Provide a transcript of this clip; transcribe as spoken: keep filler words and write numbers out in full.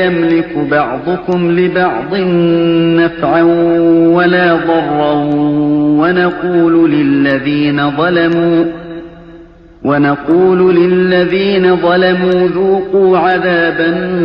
يملك بعضكم لبعض نفعا ولا ضرا ونقول للذين ظلموا ونقول للذين ظلموا ذوقوا عذاب